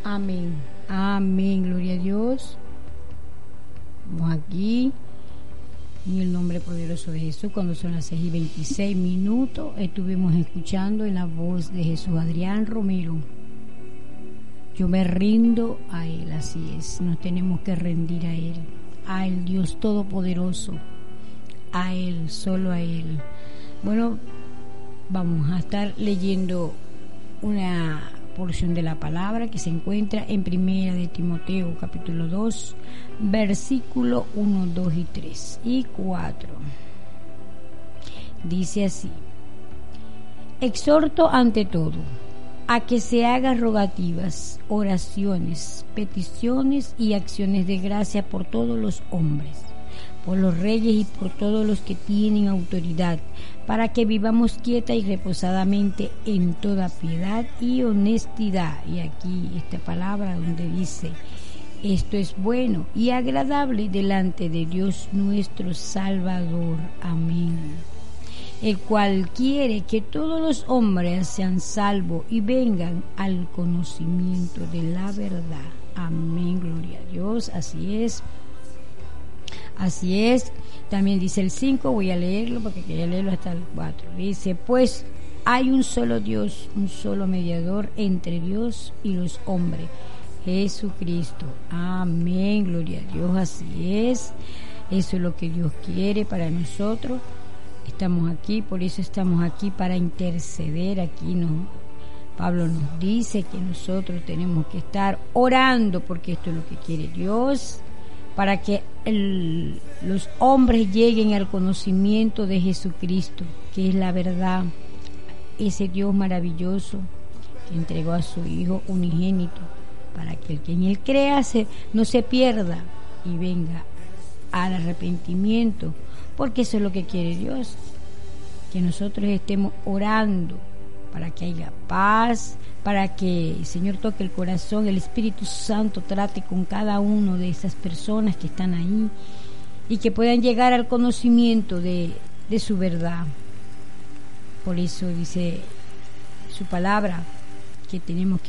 Amén. Amén. Gloria a Dios. Vamos aquí. En el nombre poderoso de Jesús, cuando son las 6:26, estuvimos escuchando en la voz de Jesús Adrián Romero. Yo me rindo a Él, así es. Nos tenemos que rendir a Él, al Dios Todopoderoso, a Él, solo a Él. Bueno, vamos a estar leyendo una porción de la palabra que se encuentra en Primera de Timoteo, capítulo 2, versículo 1, 2 y 3 y 4. Dice así: exhorto ante todo a que se hagan rogativas, oraciones, peticiones y acciones de gracia por todos los hombres, por los reyes y por todos los que tienen autoridad, para que vivamos quieta y reposadamente en toda piedad y honestidad. Y aquí esta palabra donde dice: esto es bueno y agradable delante de Dios nuestro Salvador. Amén. El cual quiere que todos los hombres sean salvos y vengan al conocimiento de la verdad. Amén. Gloria a Dios. Así es. Así es. También dice el 5, voy a leerlo porque quería leerlo hasta el 4. Dice: pues hay un solo Dios, un solo mediador entre Dios y los hombres, Jesucristo. Amén. Gloria a Dios. Así es. Eso es lo que Dios quiere para nosotros. Estamos aquí, por eso estamos aquí, para interceder. Aquí Pablo nos dice que nosotros tenemos que estar orando, porque esto es lo que quiere Dios, para que los hombres lleguen al conocimiento de Jesucristo, que es la verdad, ese Dios maravilloso que entregó a su Hijo unigénito, para que el que en Él crea no se pierda y venga al arrepentimiento, porque eso es lo que quiere Dios, que nosotros estemos orando para que haya paz, para que el Señor toque el corazón, el Espíritu Santo trate con cada uno de esas personas que están ahí y que puedan llegar al conocimiento de su verdad. Por eso dice su palabra que tenemos que